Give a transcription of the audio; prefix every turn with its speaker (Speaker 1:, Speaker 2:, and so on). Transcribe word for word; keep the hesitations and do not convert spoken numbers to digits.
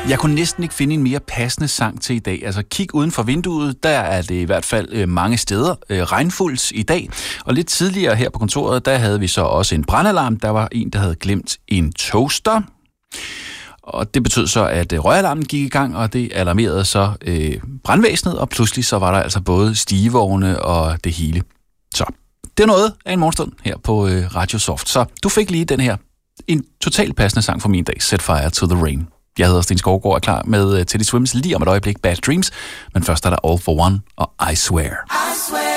Speaker 1: Jeg kunne næsten ikke finde en mere passende sang til i dag. Altså kig uden for vinduet, der er det i hvert fald øh, mange steder øh, regnfuldt i dag. Og lidt tidligere her på kontoret, der havde vi så også en brandalarm. Der var en, der havde glemt en toaster. Og det betød så, at øh, røgalarmen gik i gang, og det alarmerede så øh, brandvæsenet. Og pludselig så var der altså både stigevogne og det hele. Så det er noget af en morgenstund her på øh, Radio Soft. Så du fik lige den her, en totalt passende sang for min dag, Set Fire to the Rain. Jeg hedder Sten Skovgaard og er klar med Teddy Swims lige om et øjeblik, Bad Dreams. Men først er der All for One og I Swear. I swear.